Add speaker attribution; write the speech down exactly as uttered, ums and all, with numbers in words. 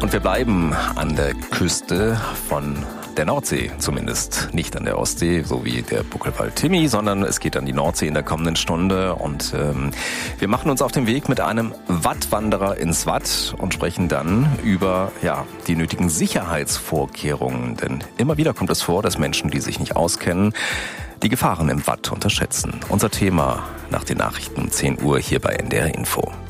Speaker 1: Und wir bleiben an der Küste von der Nordsee, zumindest nicht an der Ostsee, so wie der Buckelwald Timmy, sondern es geht an die Nordsee in der kommenden Stunde. Und ähm, wir machen uns auf den Weg mit einem Wattwanderer ins Watt und sprechen dann über ja die nötigen Sicherheitsvorkehrungen. Denn immer wieder kommt es vor, dass Menschen, die sich nicht auskennen, die Gefahren im Watt unterschätzen. Unser Thema nach den Nachrichten um zehn Uhr hier bei N D R Info.